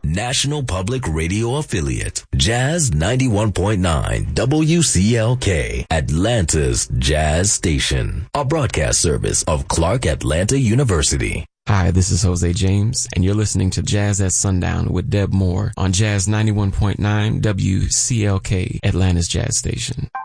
National Public Radio affiliate, Jazz 91.9 WCLK, Atlanta's Jazz Station, a broadcast service of Clark Atlanta University. Hi, this is Jose James, and you're listening to Jazz at Sundown with Deb Moore on Jazz 91.9 WCLK, Atlanta's Jazz Station.